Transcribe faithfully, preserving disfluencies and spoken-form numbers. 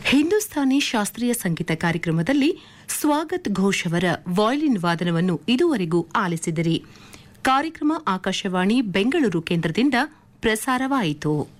ಹಿಂದೂಸ್ತಾನಿ ಶಾಸ್ತ್ರೀಯ ಸಂಗೀತ ಕಾರ್ಯಕ್ರಮದಲ್ಲಿ ಸ್ವಾಗತ್ ಘೋಷ್ ಅವರ ವಾಯ್ಲಿನ್ ವಾದನವನ್ನು ಇದುವರೆಗೂ ಆಲಿಸಿದಿರಿ. ಕಾರ್ಯಕ್ರಮ ಆಕಾಶವಾಣಿ ಬೆಂಗಳೂರು ಕೇಂದ್ರದಿಂದ ಪ್ರಸಾರವಾಯಿತು.